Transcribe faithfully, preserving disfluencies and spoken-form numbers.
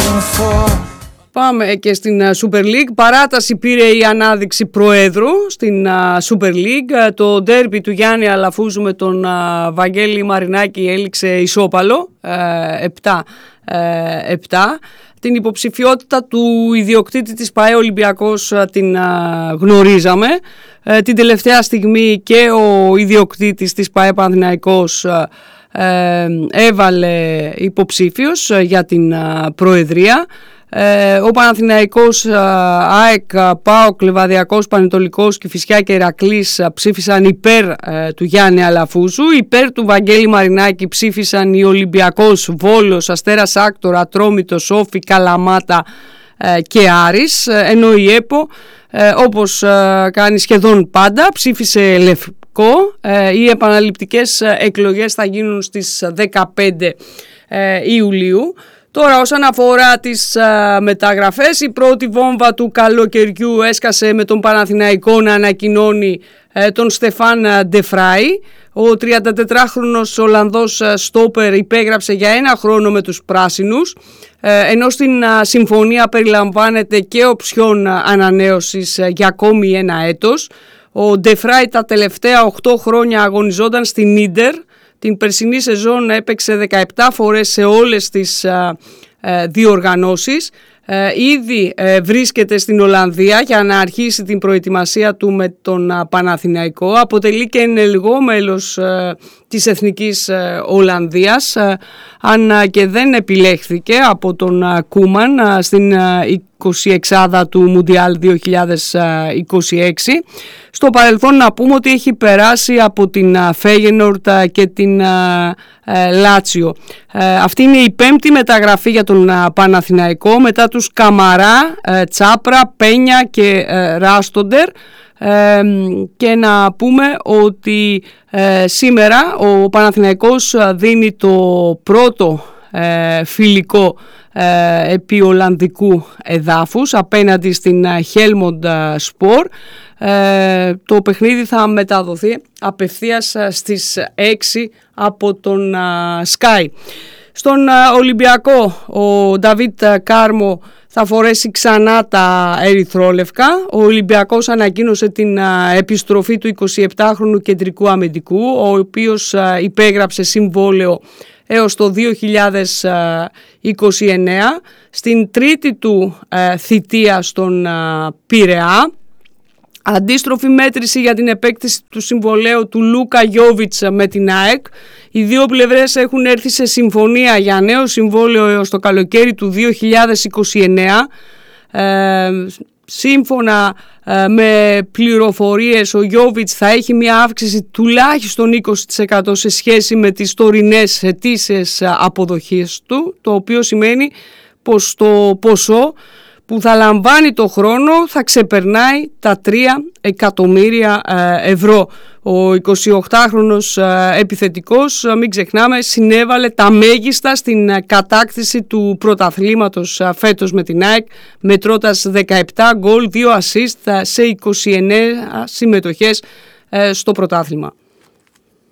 Πάμε και στην Super League. Παράταση πήρε η ανάδειξη προέδρου στην Super League. Το ντέρμπι του Γιάννη Αλαφούζου με τον Βαγγέλη Μαρινάκη έληξε ισόπαλο επτά επτά. Την υποψηφιότητα του ιδιοκτήτη της ΠΑΕ Ολυμπιακός την γνωρίζαμε. Την τελευταία στιγμή και ο ιδιοκτήτης της ΠΑΕ Παναθηναϊκός έβαλε υποψήφιος για την προεδρία. Ο Παναθηναϊκός, ΑΕΚ, ΠΑΟΚ, Λεβαδιακός, Πανετολικός, Κηφισιά και Ηρακλής ψήφισαν υπέρ του Γιάννη Αλαφούζου. Υπέρ του Βαγγέλη Μαρινάκη ψήφισαν οι Ολυμπιακός, Βόλος, Αστέρας Άκτορα, Ατρόμητος, Όφη, Καλαμάτα και Άρης, ενώ η ΕΠΟ, όπως κάνει σχεδόν πάντα, ψήφισε Λευκό. Οι επαναληπτικές εκλογές θα γίνουν στις δεκαπέντε Ιουλίου. Τώρα, όσον αφορά τις α, μεταγραφές, η πρώτη βόμβα του καλοκαιριού έσκασε με τον Παναθηναϊκό να ανακοινώνει ε, τον Στεφάν Ντεφράι. Ο τριαντατετράχρονος Ολλανδός στόπερ υπέγραψε για ένα χρόνο με τους πράσινους, ε, ενώ στην α, συμφωνία περιλαμβάνεται και οψιόν ανανέωσης ε, για ακόμη ένα έτος. Ο Ντεφράι τα τελευταία οκτώ χρόνια αγωνιζόταν στην Ίντερ. Την περσινή σεζόν έπαιξε δεκαεπτά φορές σε όλες τις α, α, διοργανώσεις. Ε, ήδη ε, βρίσκεται στην Ολλανδία για να αρχίσει την προετοιμασία του με τον α, Παναθηναϊκό. Αποτελεί και ενεργό μέλος ε, της Εθνικής ε, Ολλανδίας, ε, αν α, και δεν επιλέχθηκε από τον α, Κούμαν α, στην α, εικοσιεξάδα του Μουντιάλ δύο χιλιάδες είκοσι έξι. Στο παρελθόν να πούμε ότι έχει περάσει από την Φέγενορντ και την Λάτσιο. Αυτή είναι η πέμπτη μεταγραφή για τον Παναθηναϊκό μετά τους Καμαρά, Τσάπρα, Πένια και Ράστοντερ. Και να πούμε ότι σήμερα ο Παναθηναϊκός δίνει το πρώτο φιλικό επί Ολλανδικού εδάφους απέναντι στην Helmond Sport. Το παιχνίδι θα μεταδοθεί απευθείας στις έξι από τον Sky. Στον Ολυμπιακό ο Νταβίτ Κάρμο θα φορέσει ξανά τα ερυθρόλευκα. Ο Ολυμπιακός ανακοίνωσε την επιστροφή του εικοσιεπτάχρονου κεντρικού αμυντικού, ο οποίος υπέγραψε συμβόλαιο έως το δύο χιλιάδες είκοσι εννέα, στην τρίτη του ε, θητεία στον ε, Πειραιά. Αντίστροφη μέτρηση για την επέκτηση του συμβολαίου του Λούκα Γιόβιτς με την ΑΕΚ. Οι δύο πλευρές έχουν έρθει σε συμφωνία για νέο συμβόλαιο έως το καλοκαίρι του δύο χιλιάδες είκοσι εννέα. Ε, σύμφωνα ε, με πληροφορίες, ο Γιόβιτς θα έχει μια αύξηση τουλάχιστον είκοσι τοις εκατό σε σχέση με τις τωρινές ετήσιες αποδοχές του, το οποίο σημαίνει πως το ποσό που θα λαμβάνει το χρόνο θα ξεπερνάει τα τρία εκατομμύρια ευρώ. Ο εικοσιοκτάχρονος επιθετικός, μην ξεχνάμε, συνέβαλε τα μέγιστα στην κατάκτηση του πρωταθλήματος φέτος με την ΑΕΚ, μετρώντας δεκαεπτά γκολ, δύο ασίστ σε είκοσι εννέα συμμετοχές στο πρωτάθλημα.